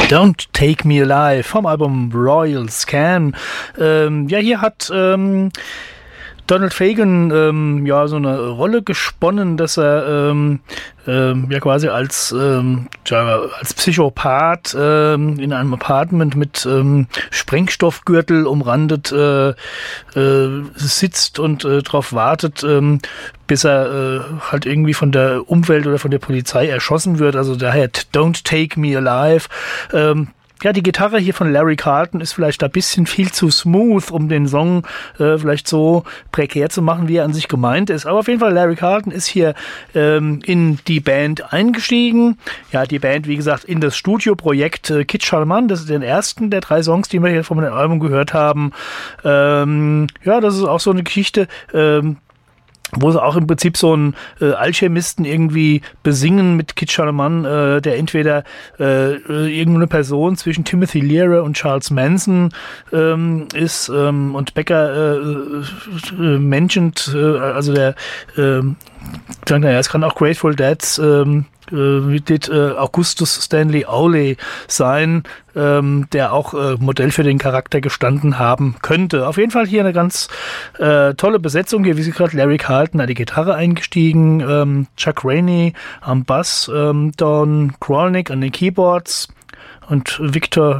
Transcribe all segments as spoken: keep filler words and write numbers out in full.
Don't Take Me Alive vom Album Royal Scan. Ähm, ja, hier hat ähm, Donald Fagen ähm, ja so eine Rolle gesponnen, dass er ähm, ähm, ja quasi als ähm, ja, als Psychopath ähm, in einem Apartment mit ähm, Sprengstoffgürtel umrandet äh, äh, sitzt und äh, darauf wartet, ähm, bis er äh, halt irgendwie von der Umwelt oder von der Polizei erschossen wird. Also daher Don't Take Me Alive. Ähm, Ja, die Gitarre hier von Larry Carlton ist vielleicht ein bisschen viel zu smooth, um den Song äh, vielleicht so prekär zu machen, wie er an sich gemeint ist. Aber auf jeden Fall, Larry Carlton ist hier ähm, in die Band eingestiegen. Ja, die Band, wie gesagt, in das Studioprojekt äh, Kid Charlemagne. Das ist den ersten der drei Songs, die wir hier von dem Album gehört haben. Ähm, ja, das ist auch so eine Geschichte, ähm, wo sie auch im Prinzip so einen äh, Alchemisten irgendwie besingen mit Kid Charlemagne, äh, der entweder äh, irgendeine Person zwischen Timothy Leary und Charles Manson ähm, ist ähm, und Becker äh, äh, menschend, äh, also der äh, naja, es kann auch Grateful Deads ähm, Mitglied äh, Augustus Stanley Awley sein, ähm, der auch äh, Modell für den Charakter gestanden haben könnte. Auf jeden Fall hier eine ganz äh, tolle Besetzung. Hier, wie Sie gerade, Larry Carlton an die Gitarre eingestiegen, ähm, Chuck Rainey am Bass, ähm, Don Krolnick an den Keyboards und Victor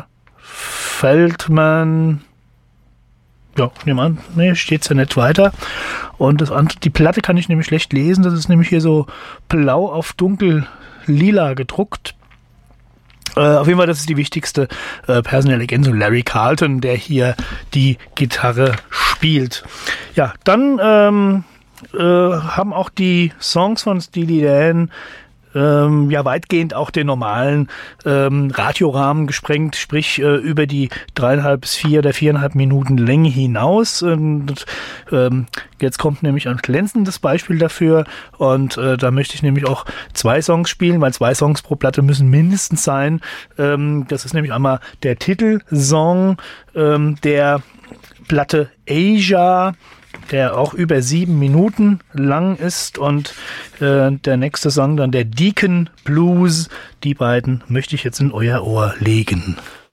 Feldman. Ja, nehmen an, nee, steht's ja nicht weiter. Und das andere, die Platte kann ich nämlich schlecht lesen. Das ist nämlich hier so blau auf dunkel lila gedruckt. Äh, auf jeden Fall, das ist die wichtigste äh, personelle Ergänzung. Larry Carlton, der hier die Gitarre spielt. Ja, dann ähm, äh, haben auch die Songs von Steely Dan Ähm, ja weitgehend auch den normalen ähm, Radiorahmen gesprengt, sprich äh, über die dreieinhalb bis vier oder viereinhalb Minuten Länge hinaus. Und, ähm, jetzt kommt nämlich ein glänzendes Beispiel dafür und äh, da möchte ich nämlich auch zwei Songs spielen, weil zwei Songs pro Platte müssen mindestens sein. Ähm, das ist nämlich einmal der Titelsong ähm, der Platte Asia, der auch über sieben Minuten lang ist, und äh, der nächste Song dann der Deacon Blues. Die beiden möchte ich jetzt in euer Ohr legen.